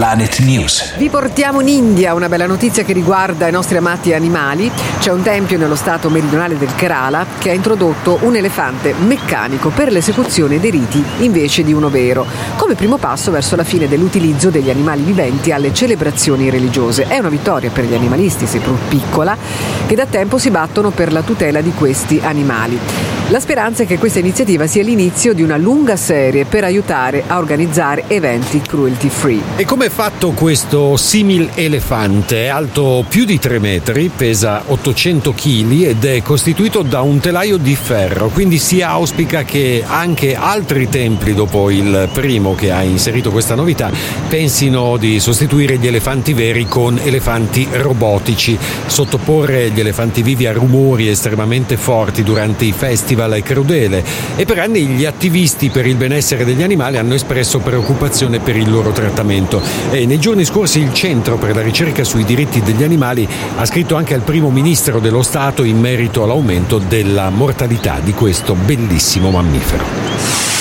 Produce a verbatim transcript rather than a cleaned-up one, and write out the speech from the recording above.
Planet News. Vi portiamo in India una bella notizia che riguarda i nostri amati animali. C'è un tempio nello stato meridionale del Kerala che ha introdotto un elefante meccanico per l'esecuzione dei riti invece di uno vero, come primo passo verso la fine dell'utilizzo degli animali viventi alle celebrazioni religiose. È una vittoria per gli animalisti, seppur piccola, che da tempo si battono per la tutela di questi animali. La speranza è che questa iniziativa sia l'inizio di una lunga serie per aiutare a organizzare eventi cruelty free. E come è fatto questo simil elefante? È alto più di tre metri, pesa ottocento chili ed è costituito da un telaio di ferro, quindi si auspica che anche altri templi, dopo il primo che ha inserito questa novità, pensino di sostituire gli elefanti veri con elefanti robotici, sottoporre gli elefanti vivi a rumori estremamente forti durante i festival è crudele, e per anni gli attivisti per il benessere degli animali hanno espresso preoccupazione per il loro trattamento, e nei giorni scorsi il Centro per la ricerca sui diritti degli animali ha scritto anche al primo ministro dello Stato in merito all'aumento della mortalità di questo bellissimo mammifero.